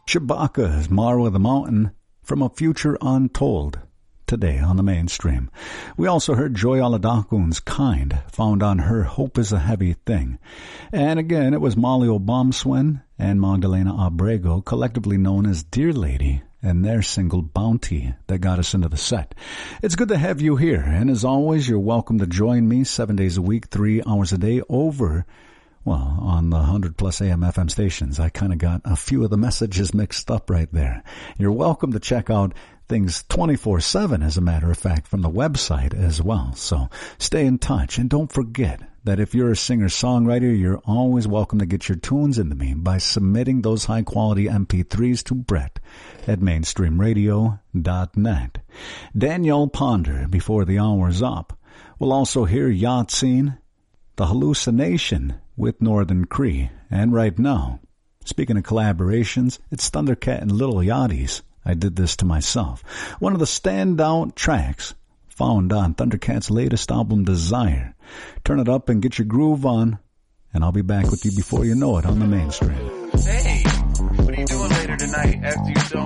Chewbacca's Marwa the Mountain from A Future Untold, today on the mainstream. We also heard Joy Oladokun's Kind, found on her Hope is a Heavy Thing. And again, it was Molly Obamswin and Magdalena Abrego, collectively known as Dear Lady, and their single Bounty that got us into the set. It's good to have you here, and as always, you're welcome to join me 7 days a week, 3 hours a day over, well, on the 100+ AM FM stations. I kind of got a few of the messages mixed up right there. You're welcome to check out things 24/7, as a matter of fact, from the website as well. So stay in touch, and don't forget that if you're a singer-songwriter, you're always welcome to get your tunes into me by submitting those high-quality MP3s to Brett at mainstreamradio.net. Danielle Ponder, before the hour's up. We'll also hear Yahtsin, The Hallucination with Northern Cree. And right now, speaking of collaborations, it's Thundercat and Little Yachty's I Did This to Myself. One of the standout tracks found on Thundercat's latest album, Desire. Turn it up and get your groove on, and I'll be back with you before you know it on the mainstream. Hey, what are you doing later tonight after you